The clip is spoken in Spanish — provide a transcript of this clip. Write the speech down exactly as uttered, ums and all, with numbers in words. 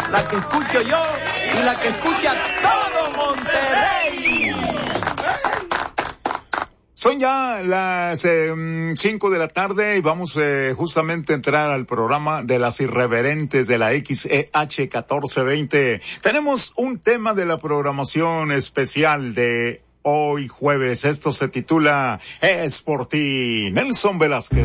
la que escucho yo y la que escucha todo Monterrey. Son ya las eh, cinco de la tarde y vamos eh, justamente a entrar al programa de las irreverentes de la X E H catorce veinte. Tenemos un tema de la programación especial de hoy jueves. Esto se titula Es por ti, Nelson Velázquez.